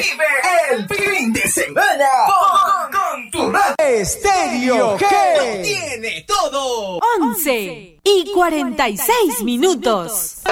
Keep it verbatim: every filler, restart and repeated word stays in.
Vive el fin de semana con, con tu radio. Estéreo G Lo tiene todo. once y cuarenta y seis minutos.